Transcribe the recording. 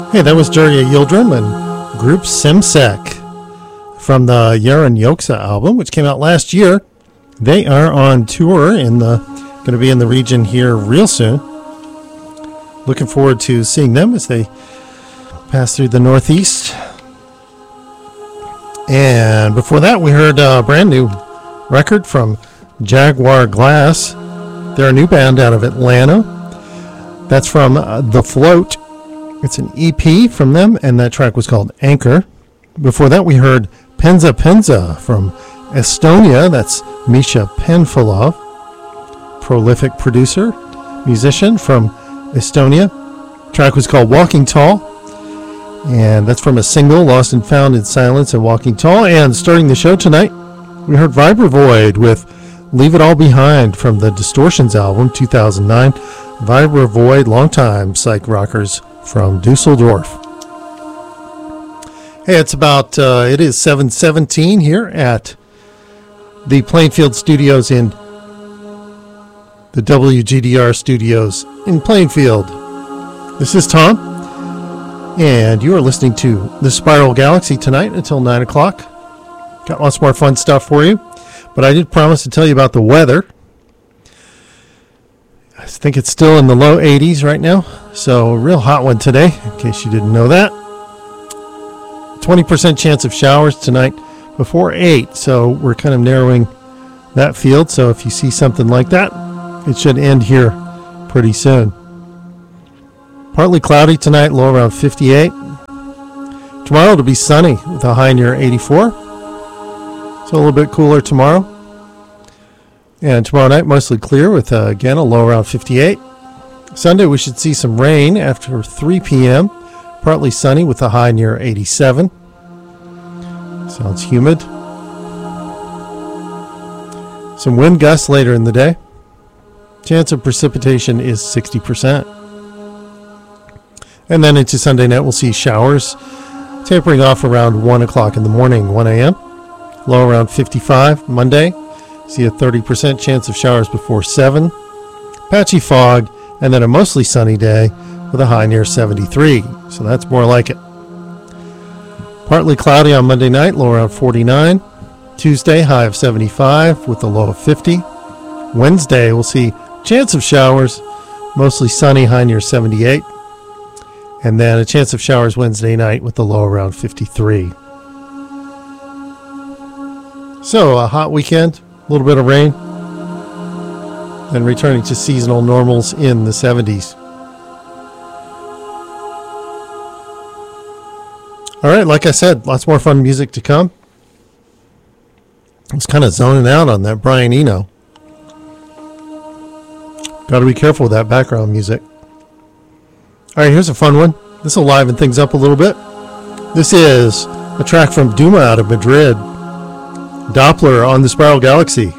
Hey, that was Daria Yildirim and Group Simsek from the Yaron Yoksa album, which came out last year. They are on tour going to be in the region here real soon. Looking forward to seeing them as they pass through the Northeast. And before that, we heard a brand new record from Jaguar Glass. They're a new band out of Atlanta. That's from The Float. It's an EP from them, and that track was called Anchor. Before that, we heard Penza Penza from Estonia. That's Misha Penfilov, prolific producer, musician from Estonia. The track was called Walking Tall, and that's from a single, Lost and Found in Silence and Walking Tall. And starting the show tonight, we heard Vibrovoid with Leave It All Behind from the Distortions album, 2009. Vibrovoid, longtime psych rockers from Dusseldorf. Hey, it is 7:17 here at the Plainfield Studios in the WGDR Studios in Plainfield. This is Tom, and you are listening to The Spiral Galaxy tonight until 9 o'clock. Got lots more fun stuff for you, but I did promise to tell you about the weather. I think it's still in the low 80s right now, so a real hot one today, in case you didn't know that. 20% chance of showers tonight before 8, so we're kind of narrowing that field. So if you see something like that, it should end here pretty soon. Partly cloudy tonight, low around 58. Tomorrow it'll be sunny with a high near 84. So a little bit cooler tomorrow. And tomorrow night, mostly clear with, again, a low around 58. Sunday, we should see some rain after 3 p.m. Partly sunny with a high near 87. Sounds humid. Some wind gusts later in the day. Chance of precipitation is 60%. And then into Sunday night, we'll see showers tapering off around 1 o'clock in the morning, 1 a.m. Low around 55. Monday, see a 30% chance of showers before 7. Patchy fog, and then a mostly sunny day with a high near 73. So that's more like it. Partly cloudy on Monday night, low around 49. Tuesday, high of 75 with a low of 50. Wednesday, we'll see chance of showers, mostly sunny, high near 78. And then a chance of showers Wednesday night with a low around 53. So a hot weekend, a little bit of rain, then returning to seasonal normals in the 70s. All right, like I said, lots more fun music to come. I was kind of zoning out on that Brian Eno. Got to be careful with that background music. All right, here's a fun one. This will liven things up a little bit. This is a track from Duma out of Madrid. Doppler on the Spiral Galaxy.